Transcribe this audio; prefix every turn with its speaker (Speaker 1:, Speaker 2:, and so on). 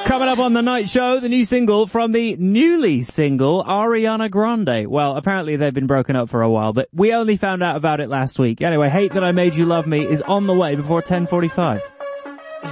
Speaker 1: Coming up on the night show, the new single from the newly single Ariana Grande. Well, apparently they've been broken up for a while, but we only found out about it last week. Anyway, Hate That I Made You Love Me is on the way before 10:45.